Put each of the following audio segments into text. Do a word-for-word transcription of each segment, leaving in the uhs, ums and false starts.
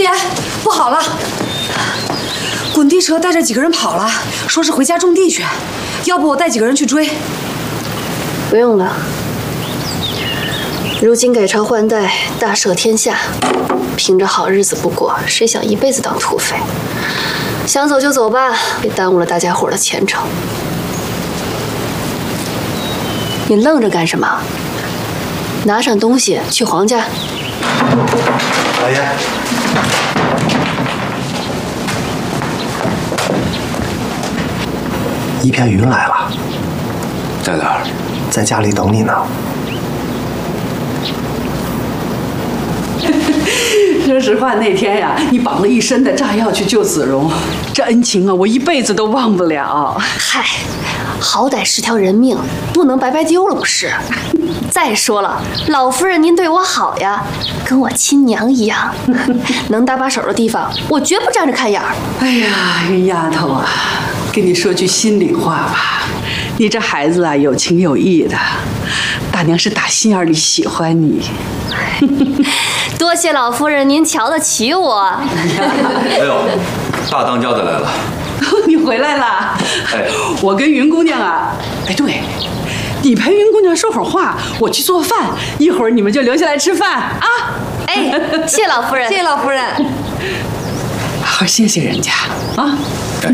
姐，不好了！滚地车带着几个人跑了，说是回家种地去。要不我带几个人去追？ 不用了。如今改朝换代，大赦天下，凭着好日子不过，谁想一辈子当土匪？想走就走吧，别耽误了大家伙的前程。你愣着干什么？拿上东西去黄家。 老爷，一片云来了， 在哪儿？ 在家里等你呢。 说实话，那天呀，你绑了一身的炸药去救子荣，这恩情啊，我一辈子都忘不了。 嗨，好歹是条人命，不能白白丢了不是？再说了，老夫人您对我好呀，跟我亲娘一样，能搭把手的地方，我绝不站着看眼儿。 哎呀，云丫头啊，跟你说句心里话吧，你这孩子啊，有情有义的，大娘是打心眼里喜欢你。 多谢老夫人您瞧得起我。 哎呦，大当家的来了。 你回来了。 哎， 我跟云姑娘啊，哎对，你陪云姑娘说会儿话，我去做饭，一会儿你们就留下来吃饭啊。 哎，谢老夫人， 谢谢老夫人。 好好谢谢人家啊。 哎，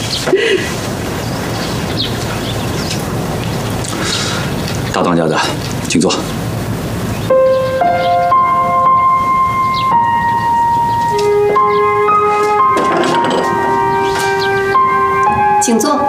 大当家的，请坐。 请坐。